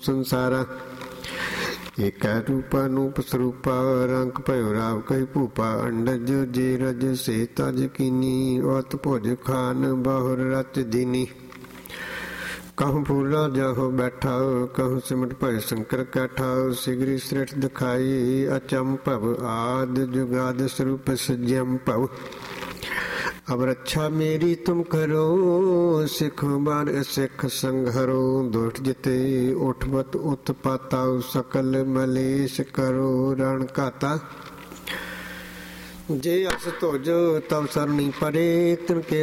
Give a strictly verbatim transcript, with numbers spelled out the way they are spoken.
ਸੰਸਾਰਾ। ਏਕੈ ਰੂਪ ਅਨੂਪ ਸਰੂਪਾ ਰੰਗ ਭਇਓ ਰਾਵ ਕਹੀ ਭੂਪਾ। ਅੰਡਜ ਜੇ ਰਜ ਸੇ ਤਜ ਕੀਨੀ ਔਤ ਭੁਜ ਖਾਨ ਬਹੁਰ ਰਚ ਦੀਨੀ। कहूँ फूला जाहो बैठा कहूँ सिमट भय शंकर कैठा। सिगरी सृष्ट दिखाई अचंभव आद जुगाद स्वरूप सज्जम भव। अब रक्षा मेरी तुम करो सिख बार सिख संघरो। दुष्ट जिते उठवत उत्पाता सकल मलेश करो रण घाता। जे अस तुझ तब सरणी परे तिनके